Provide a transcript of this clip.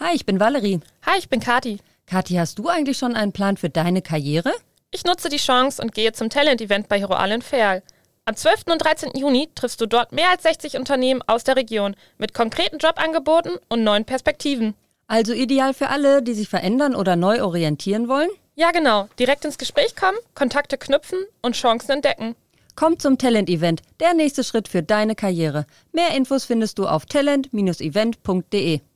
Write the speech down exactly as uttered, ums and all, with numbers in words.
Hi, ich bin Valerie. Hi, ich bin Kathi. Kathi, hast du eigentlich schon einen Plan für deine Karriere? Ich nutze die Chance und gehe zum Talent-Event bei Heroal in Verl. Am zwölften und dreizehnten Juni triffst du dort mehr als sechzig Unternehmen aus der Region mit konkreten Jobangeboten und neuen Perspektiven. Also ideal für alle, die sich verändern oder neu orientieren wollen? Ja, genau. Direkt ins Gespräch kommen, Kontakte knüpfen und Chancen entdecken. Komm zum Talent-Event, der nächste Schritt für deine Karriere. Mehr Infos findest du auf talent Bindestrich event Punkt de.